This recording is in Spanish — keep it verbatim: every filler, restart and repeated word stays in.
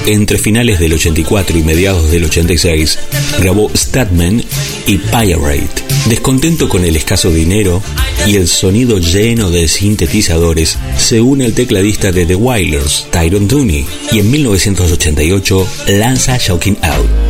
entre finales del ochenta y cuatro y mediados del ochenta y seis, grabó Statman y Pirate. Descontento con el escaso dinero y el sonido lleno de sintetizadores, se une al tecladista de The Wailers, Tyrone Downie, y en mil novecientos ochenta y ocho lanza Shocking Out.